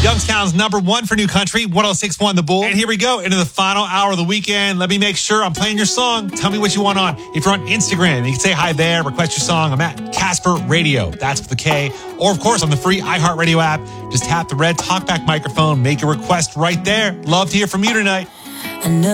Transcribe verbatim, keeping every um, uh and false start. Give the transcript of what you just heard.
Youngstown's number one for new country, one oh six point one The Bull. And here we go into the final hour of the weekend. Let me make sure I'm playing your song. Tell me what you want on. If you're on Instagram, you can say hi there, request your song. I'm at Casper Radio. That's with the K. Or, of course, on the free iHeartRadio app. Just tap the red talkback microphone. Make a request right there. Love to hear from you tonight. I know